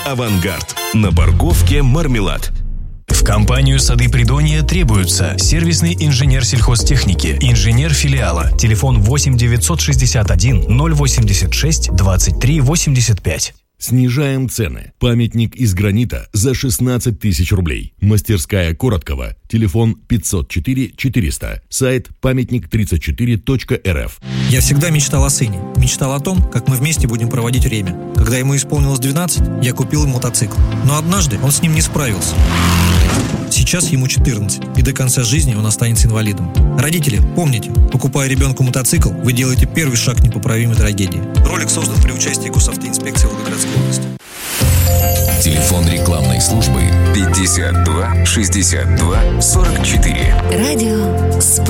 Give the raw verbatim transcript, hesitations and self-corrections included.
«Авангард». На парковке «Мармелад». В компанию «Сады Придонья» требуются сервисный инженер сельхозтехники, инженер филиала. Телефон восемь девятьсот шестьдесят один ноль восемьдесят шесть двадцать три восемьдесят пять. Снижаем цены. Памятник из гранита за шестнадцать тысяч рублей. Мастерская Короткова. Телефон пятьсот четыре четыреста. Сайт памятник тридцать четыре точка эр эф. Я всегда мечтал о сыне. Мечтал о том, как мы вместе будем проводить время. Когда ему исполнилось двенадцать, я купил ему мотоцикл. Но однажды он с ним не справился. Сейчас ему четырнадцать, и до конца жизни он останется инвалидом. Родители, помните, покупая ребенку мотоцикл, вы делаете первый шаг к непоправимой трагедии. Ролик создан при участии госавтоинспекции Волгоградской области. Телефон рекламной службы пятьдесят два шестьдесят два сорок четыре. Радио